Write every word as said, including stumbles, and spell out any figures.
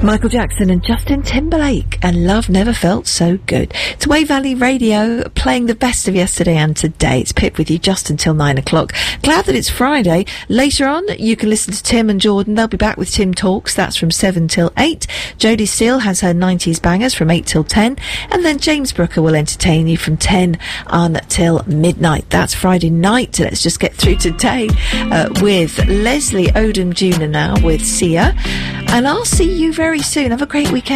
Michael Jackson and Justin Timberlake, and Love Never Felt So Good. It's Wave Valley Radio, playing the best of yesterday and today. It's Pip with you just until nine o'clock. Glad that it's Friday. Later on, you can listen to Tim and Jordan. They'll be back with Tim Talks. That's from seven till eight. Jodie Steele has her nineties bangers from eight till ten. And then James Brooker will entertain you from ten until midnight. That's Friday night. Let's just get through today uh, with Leslie Odom Junior now with Sia. And I'll see you very soon. Have a great weekend.